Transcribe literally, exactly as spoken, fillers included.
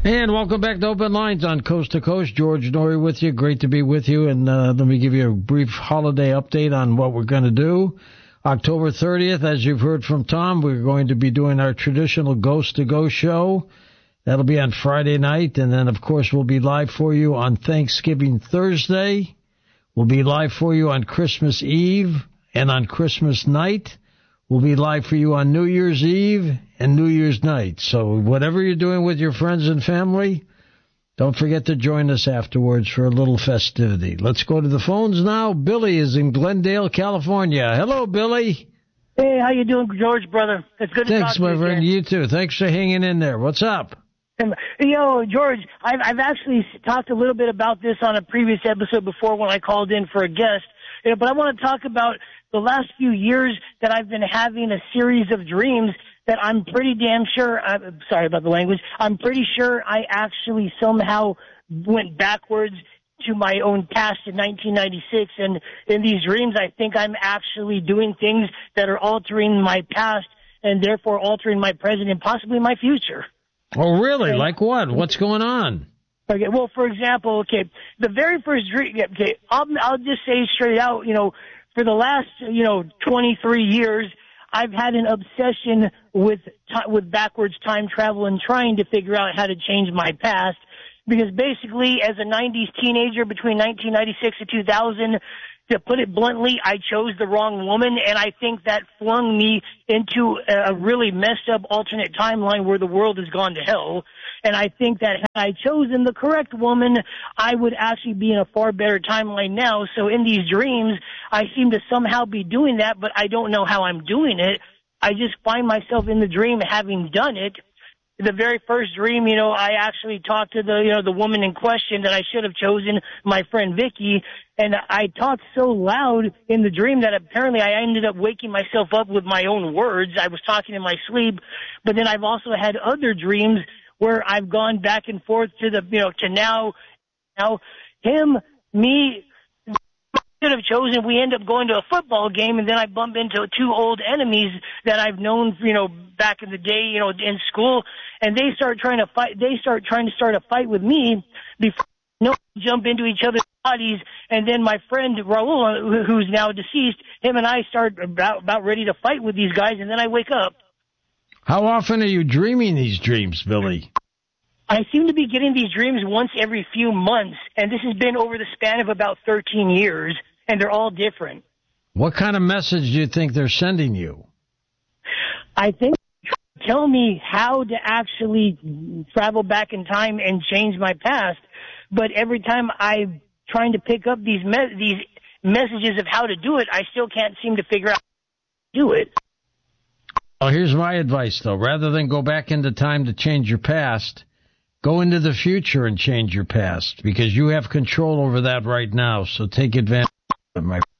And welcome back to Open Lines on Coast to Coast. George Noory with you. Great to be with you. And uh, let me give you a brief holiday update on what we're going to do. October thirtieth, as you've heard from Tom, we're going to be doing our traditional Ghost to Go show. That'll be on Friday night. And then, of course, we'll be live for you on Thanksgiving Thursday. We'll be live for you on Christmas Eve and on Christmas night. We'll be live for you on New Year's Eve and New Year's night. So whatever you're doing with your friends and family, don't forget to join us afterwards for a little festivity. Let's go to the phones now. Billy is in Glendale, California. Hello, Billy. Hey, how you doing, George, brother? It's good to Thanks, talk to you. Thanks, my friend. Again. You too. Thanks for hanging in there. What's up? Yo, George, I've, I've actually talked a little bit about this on a previous episode before when I called in for a guest. You know, but I want to talk about the last few years that I've been having a series of dreams that I'm pretty damn sure, I'm sorry about the language, I'm pretty sure I actually somehow went backwards to my own past in nineteen ninety-six. And in these dreams, I think I'm actually doing things that are altering my past and therefore altering my present and possibly my future. Oh, really? Okay. Like what? What's going on? Okay, well, for example, okay, the very first dream, okay, I'll, I'll just say straight out, you know, for the last, you know, twenty-three years, I've had an obsession with t- with backwards time travel and trying to figure out how to change my past. Because basically, as a nineties teenager between nineteen ninety-six and two thousand, to put it bluntly, I chose the wrong woman, and I think that flung me into a really messed up alternate timeline where the world has gone to hell. And I think that had I chosen the correct woman, I would actually be in a far better timeline now. So in these dreams, I seem to somehow be doing that, but I don't know how I'm doing it. I just find myself in the dream having done it. The very first dream, you know, I actually talked to the, you know, the woman in question that I should have chosen, my friend Vicky, and I talked so loud in the dream that apparently I ended up waking myself up with my own words. I was talking in my sleep, but then I've also had other dreams where I've gone back and forth to the, you know, to now, now, him, me, should have chosen, we end up going to a football game, and then I bump into two old enemies that I've known, you know, back in the day, you know, in school, and they start trying to fight, they start trying to start a fight with me before you know, jump into each other's bodies, and then my friend Raul, who's now deceased, him and I start about, about ready to fight with these guys, and then I wake up. How often are you dreaming these dreams, Billy? I seem to be getting these dreams once every few months, and this has been over the span of about thirteen years, and they're all different. What kind of message do you think they're sending you? I think they tell me how to actually travel back in time and change my past, but every time I'm trying to pick up these me- these messages of how to do it, I still can't seem to figure out how to do it. Well, here's my advice, though. Rather than go back into time to change your past, go into the future and change your past, because you have control over that right now, so take advantage of it, my